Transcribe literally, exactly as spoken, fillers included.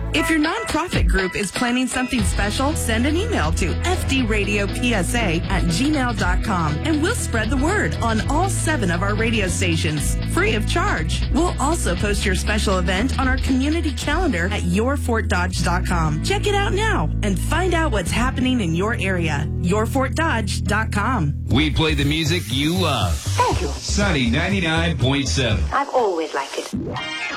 If your nonprofit group is planning something special, send an email to f d radio p s a at gmail dot com and we'll spread the word on all seven of our radio stations, free of charge. We'll also post your special event on our community calendar at your fort dodge dot com. Check it out now and find out what's happening in your area. your fort dodge dot com. We play the music you love. Thank you. Sunny ninety-nine point seven. I've always liked it.